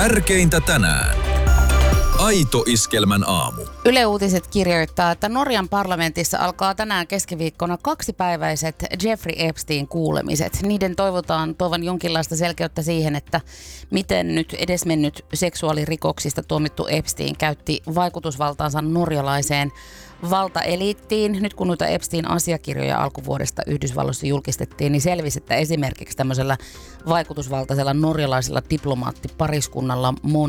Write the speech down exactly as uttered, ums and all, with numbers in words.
Tärkeintä tänään. Aito Iskelmän aamu. Yle Uutiset kirjoittaa, että Norjan parlamentissa alkaa tänään keskiviikkona kaksipäiväiset Jeffrey Epstein kuulemiset. Niiden toivotaan tuovan jonkinlaista selkeyttä siihen, että miten nyt edesmennyt seksuaalirikoksista tuomittu Epstein käytti vaikutusvaltaansa norjalaiseen valtaeliittiin. Nyt kun noita Epstein-asiakirjoja alkuvuodesta Yhdysvalloissa julkistettiin, niin selvisi, että esimerkiksi tämmöisellä vaikutusvaltaisella norjalaisella diplomaattipariskunnalla Mon